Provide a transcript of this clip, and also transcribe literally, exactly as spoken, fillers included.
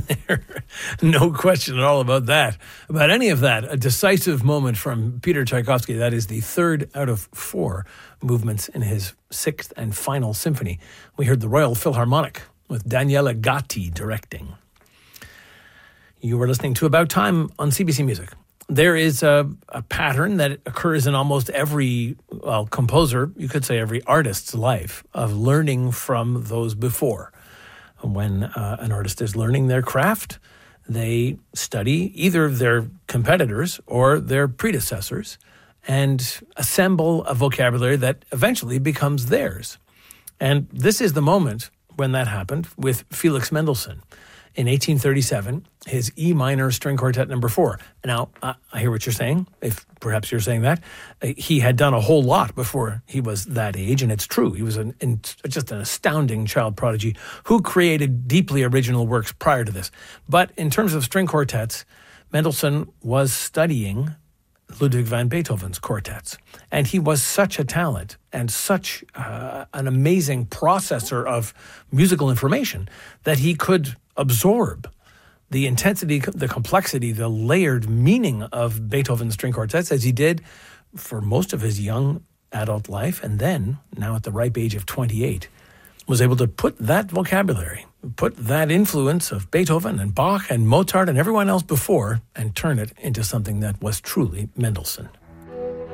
there. No question at all about that. About any of that. A decisive moment from Peter Tchaikovsky. That is the third out of four movements in his sixth and final symphony. We heard the Royal Philharmonic with Daniele Gatti directing. You were listening to About Time on C B C Music. There is a, a pattern that occurs in almost every, well, composer, you could say every artist's life, of learning from those before. When uh, an artist is learning their craft, they study either their competitors or their predecessors and assemble a vocabulary that eventually becomes theirs. And this is the moment when that happened with Felix Mendelssohn. In eighteen thirty-seven, his E minor string quartet number four. Now, uh, I hear what you're saying, if perhaps you're saying that. Uh, he had done a whole lot before he was that age, and it's true. He was an, in, just an astounding child prodigy who created deeply original works prior to this. But in terms of string quartets, Mendelssohn was studying Ludwig van Beethoven's quartets. And he was such a talent and such uh, an amazing processor of musical information that he could absorb the intensity, the complexity, the layered meaning of Beethoven's string quartets as he did for most of his young adult life. And then, now at the ripe age of twenty-eight, was able to put that vocabulary, put that influence of Beethoven and Bach and Mozart and everyone else before and turn it into something that was truly Mendelssohn.